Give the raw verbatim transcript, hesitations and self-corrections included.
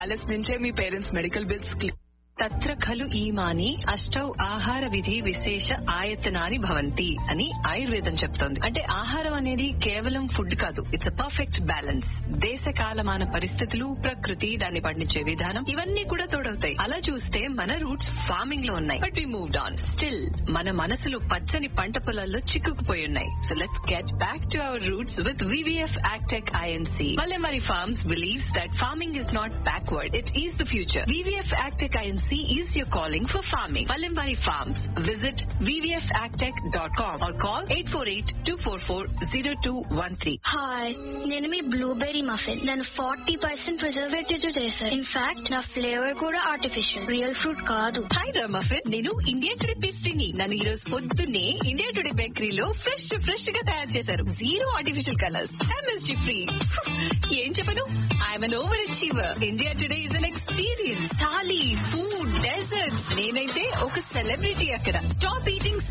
Palace నుంచే మీ parents medical bills click. తత్ర ఖలు ఈమాని అష్టౌ ఆహార విధి విశేష ఆయతనాని భవంతి అని ఆయుర్వేదం చెప్తోంది. అంటే ఆహారం అనేది కేవలం ఫుడ్ కాదు, ఇట్స్ అ పర్ఫెక్ట్ బ్యాలెన్స్. దేశ కాలమాన పరిస్థితులు, ప్రకృతి, దాన్ని పండించే విధానం, ఇవన్నీ కూడా తోడవుతాయి. అలా చూస్తే మన రూట్స్ ఫార్మింగ్ లో ఉన్నాయి, but we moved on. Still మన మనసులు పచ్చని పంట పొలాల్లో చిక్కుకుపోయి ఉన్నాయి. So let's get back to our roots with VVF యాక్టెక్ INC. Palamari Farms believes that farming is not backward, it is the future. V V F Agtech I N C is your calling for farming. Palamari Farms. Visit v v f agtech dot com or call eight four eight, two four four, zero two one three. Hi, నేను మీ blueberry muffin. నన్ను forty percent preservative చేశారు. In fact నా flavour కూడా artificial, real fruit కాదు. Hi రా muffin, నేను India today పేస్ట్రీని. నన్ను ఈ రోజు పొద్దున్నే ఇండియా టుడే బేకరీలో ఫ్రెష్ ఫ్రెష్ గా తయారు చేశారు. Zero artificial colours, MSG free. ఏం చెప్పను, I'm an over achiever. India today is an experience. Thali, food, desserts, నేనైతే ఒక సెలబ్రిటీ అక్కడ. Stop eating